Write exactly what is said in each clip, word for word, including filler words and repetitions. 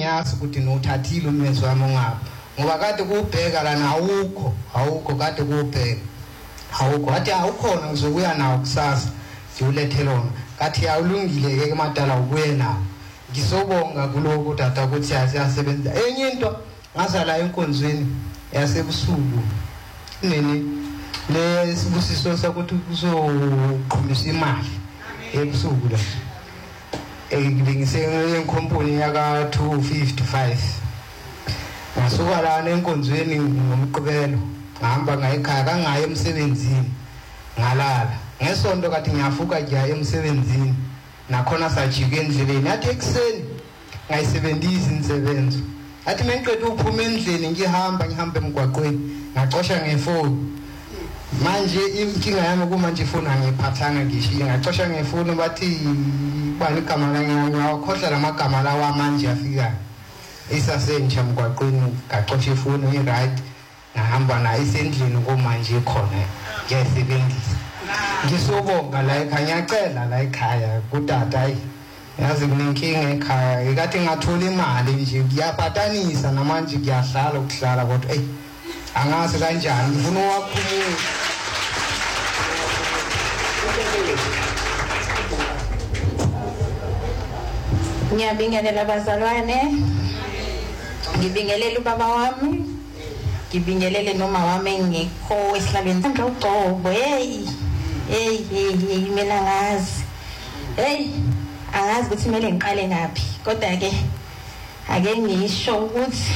ngiyazi ukuthi nothathile umenzi wami ongapha ngoba kade kubheka lana awukho awukho kade kubheka awukho athi awukhona ngizokuya nawo kusasa ngiyulethe lona kathi awulungile ke emadala ubuye nawo ngisobonga kuloko tata ukuthi asiyasebenza enye into ngazala enkonzweni yasebusuku nene le sibusiso sakuthi kuzoqhumisa imali ebusuku la engibingise enkomponi yaka two fifty-five ngasuka la enkonzweni ngomqibelo ngihamba ngayikhaya kangaye emsebenzini ngalala ngesonto kathi ngiyafuka ngiya emsebenzini nakhona sajike endleleni athi ekseni ngayisebenzisa insebenzo athi mengiqeda ukuphuma endleleni ngihamba ngihamba emgwaqweni ngacosha ngefoni manje inkinga yami kumanje ifoni angiphathanga ngishiye ngacosha ngefoni bathi bani igama ngiyakhohlwa lamagama lawa manje afika isasentsha emgwaqweni ngacosha ifoni i-right ngahamba na isendlini kumanje khona ngiyasebenzisa ngisobonga la ekhaya ngiyacela la ekhaya kutata hayi yazi kunenkinga ekhaya ikathi ngathola imali nje ngiyaphatanisa namanje ngiyahlala ukuhlala kodwa hey angazi kanjani ngifuna wakhuluma ngiyabingelela abazalwane ngibingelela ubaba wami ngibingelele noma wami engekho esihlabeni sandla uGcobo hey hey hey mina ngazi hey angazi ukuthi kumele ngiqale ngaphi kodwa ke ake ngisho ukuthi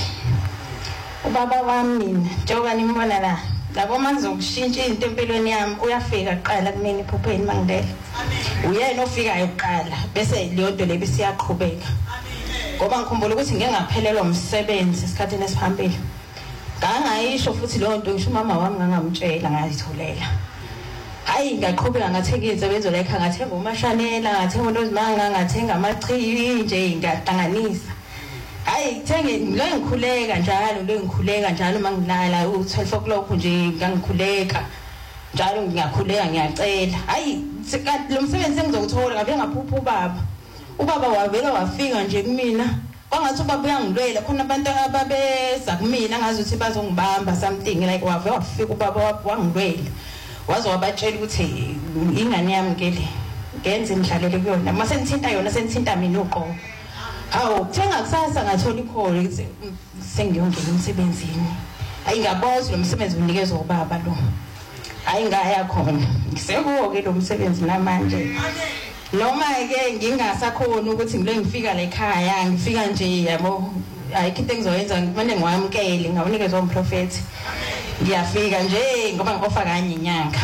ubaba wami mina njengoba nimbona la labo manje ukushintsha izinto empilweni yami uyafika kuqala kumina iphupheni mangidela uyena ofikayo kuqala bese leyo nto le bisiyaqhubeka ngoba ngikhumbula ukuthi ngeke ngaphelelwa umsebenzi esikhathini esiphambili ngangayisho futhi leyo nto ngisho umama wami ngangamtshela ngayitholela hayi ngaqhubeka ngathenga izinsebenzo la ekhaya ngathenga umashanela ngathenga unozimanga ngathenga amachiwi nje ngahlanganisa hayi thenge lo ngikhuleka njalo lo ngikhuleka njalo mangilala u-twelve o'clock nje ngangikhuleka njalo ngiyakhuleka ngiyacela hayi lo msebenzi engizowuthola ngabe ngaphupha ubaba ubaba wavela wafika nje kumina kwangathi ubaba uyangilwela khona abantu ababeza kumina ngazi ukuthi bazongibamba something like wave wafika ubaba wangilwela waze wabatshela ukuthi ingane yami ke le ngenze imidlalelo kuyona mase ngithinta yona sengithinta mina uqobo hawo kuthenga kusasa ngathola ikholo ukuthi sengiyongena emsebenzini hayi ngaboza lo msebenzi unikezwe ubaba lo hayi ngaya khona ngisekuwo ke lo msebenzi namanje noma ke ngingasakhona ukuthi ngile ngifika la ekhaya ngifika nje yabo ayikho into engizoyenza kumele ngiwamkele ngawunikezwe umprofeti ngiyafika nje ngoba ngikofa kanye inyanga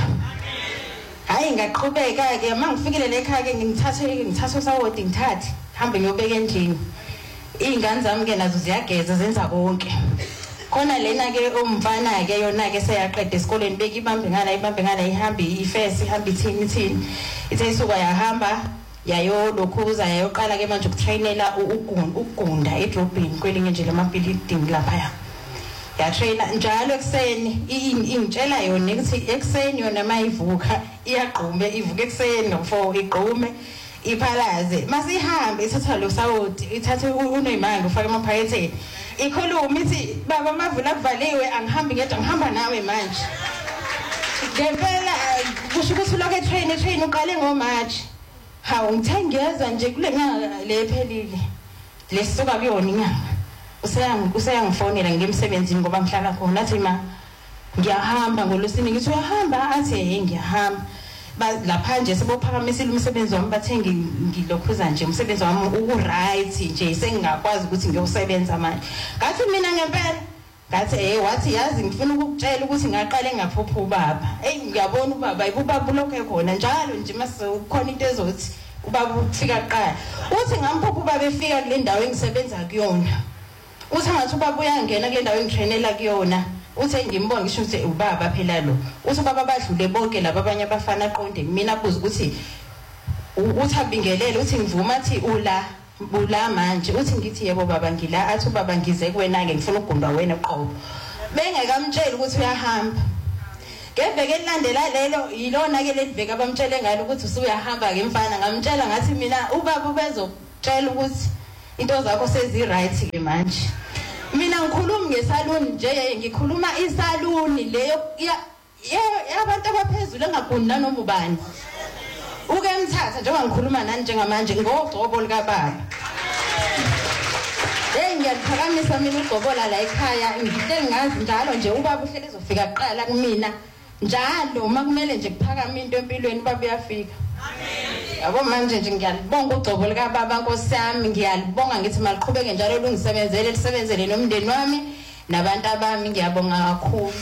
hayi ngaqhubeka ke mangifikile la ekhaya ke ngithathe ngithathe usawoti ngithathe hambe ngiyobeka endlini izingane zami ke nazo ziyageza zenza konke khona lena ke umfana ke yona ke seyaqeda esikoleni beka ibambe ngala ibambe ngala ihambe ifesi ihambe ithini ithini ithe isuka yahamba yayo lokhuza yayoqala ke manje ukutrainela ukugunda edrobheni kwelinye nje lamabuilding lapha ya trainer njalo ekseni ingitshela yona ukuthi ekseni yona mayivuka iyaqhume ivuka ekseni ngo-four igqume iphalaze masihambe ithatha lo sawoti ithatha uNeymar ufaka emaphaketheni ikhuluma ithi baba mavula kuvaliwe angihambi ngedwa ngihamba nawe manje ngempela kusho ukuthi lokho train train uqale ngoMarch hawu ngithengeza nje kule nyanga lephelile lesisuka kuyona inyanga useyang useyangifonela ngemsebenzini ngoba ngihlala khona athi ma ngiyahamba ngolosini ngithi uyahamba athi hey ngiyahamba lapha nje sebophakamisile umsebenzi wami bathengi ngilokhuza nje umsebenzi wami uku-right nje sengingakwazi ukuthi ngiyosebenza manje ngathi mina ngempela ngathi hey wathi yazi ngifuna ukukutshela ukuthi ngaqale ngaphupha ubaba hey ngiyabona ubaba ubaba lokho ekhona njalo nje mase ukhona into ezothi ubaba ufika kuqala uthi ngamphupha ubaba efika kule ndawo engisebenza kuyona uthi ngathi ubaba uyangena kule ndawo engitrainela kuyona uthi ngimbona ngisho ukuthi ubaba phela lo uthi baba badlule bonke laba abanye abafana aqonde mina buza ukuthi uthi abingelele uthi ngivuma athi ula bula manje uthi ngithi yebo baba ngila athi ubaba ngize kuwena ke ngifuna ukugundwa wena qobo bengekamtshela ukuthi uyahamba ngeveke elilandela lelo yilona ke leliveke abamtshele ngalo ukuthi usuyahamba ke mfana ngamtshela ngathi mina ubaba ubezokutshela ukuthi into zakho sezi right ke manje. Mina ngikhuluma ngesaluni nje ngikhuluma isaluni leyo yabantu abaphezulu engakhoni nanoma ubani. Uke emthatha njengoba ngikhuluma nani njengamanje ngogcobo lika baba. Hey ngiyaphakamisa mina ugcobola la ekhaya ngihle ngazi njalo nje ubaba uhlele ezofika kuqala kumina njalo uma kumele nje kuphakama into empilweni ubaba uyafika. Amen. Yabo manje nje ngiyalibonga ugcobo lika baba Nkosi yami ngiyalibonga ngithi maliqhubeke njalo lungisebenzele lisebenzele nomndeni wami nabantu abami ngiyabonga kakhulu.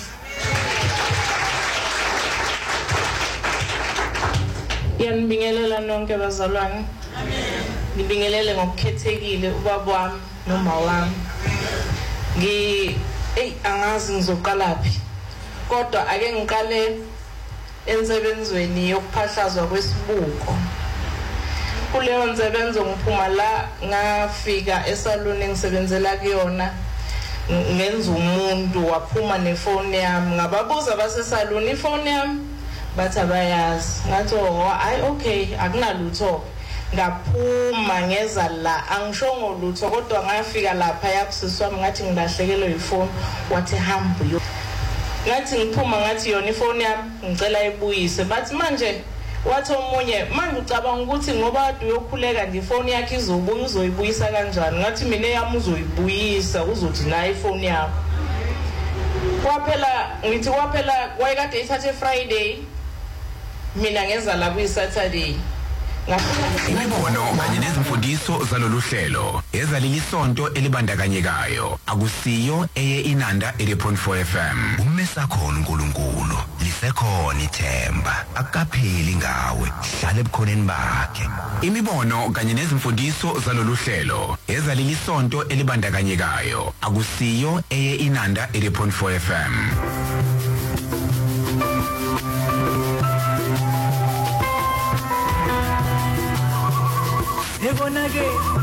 Yanibingelela nonke bazalwane. Amen. Ngibingelele ngokukhethekile ubaba wami noma wami. Ngi hey angazi ngizoqalaphi. Kodwa ake ngiqale ensebenzweni yokuphahlazwa kwesibuko. Kuleyo nsebenzo ngiphuma la ngafika esaluni ngisebenzela kuyona ngenza umuntu waphuma nefone yami ngababuza basesaluni ifone yami bathi abayazi ngathi oh ay okay akunalutho ngaphuma ngeza la angishongo lutho kodwa ngafika lapha yakusiswami ngathi ngilahlekelwe ifone wathi hamba yo ngathi ngiphuma ngathi yona ifone yami ngicela ibuyise bathi manje wathi omunye manje ucabanga ukuthi ngoba kade uyokhuleka nje ifone yakhe izobuya uzoyibuyisa kanjani ngathi mina yami uzoyibuyisa uzothi na ifone yakho kwaphela ngithi kwaphela wayekade ithathe Friday mina ngeza la ku Saturday. Imibono kanye nezimfundiso zalolu hlelo ezalili sonto elibandakanyekayo akusiyo eye inanda eighty point four F M. Umesakhona uNkulunkulu lisekhona ithemba akapheli ngawe hlale ebukhoneni bakhe. Imibono kanye nezimfundiso zalolu hlelo ezalili sonto elibandakanyekayo akusiyo eye inanda eighty point four F M. Ebonake